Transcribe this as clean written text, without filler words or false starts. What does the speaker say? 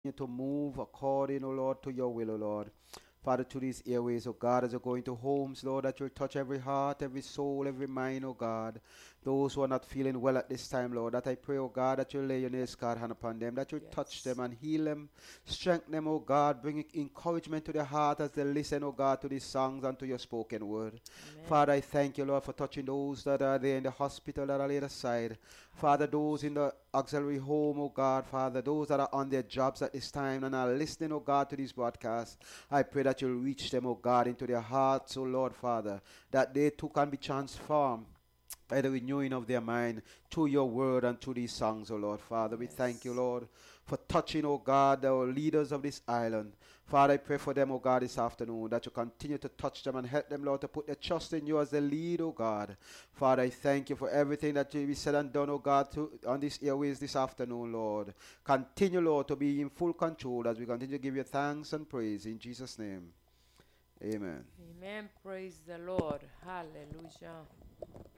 to move according, O Lord, to your will, O Lord. Father, to these airways, oh God, as you go into homes, Lord, that you'll touch every heart, every soul, every mind, oh God. Those who are not feeling well at this time, Lord, that I pray, oh God, that you'll lay your nails, God, hand upon them, that you'll touch them Yes. and heal them, strengthen them, oh God, bring encouragement to their heart as they listen, oh God, to these songs and to your spoken word. Amen. Father, I thank you, Lord, for touching those that are there in the hospital that are laid aside. Father, those in Hallelujah. the auxiliary home, oh God, Father, those that are on their jobs at this time and are listening, oh God, to these broadcasts. I pray that you'll reach them, oh God, into their hearts, oh Lord, Father, that they too can be transformed by the renewing of their mind through your word and through these songs, oh Lord. Father, we thank you, Yes. Lord, for touching, oh God, the leaders of this island. Father, I pray for them, oh God, this afternoon, that you continue to touch them and help them, Lord, to put their trust in you as the lead, oh God. Father, I thank you for everything that you said and done, oh God, on this airways this afternoon, Lord. Continue, Lord, to be in full control as we continue to give you thanks and praise in Jesus' name. Amen. Amen. Praise the Lord. Hallelujah.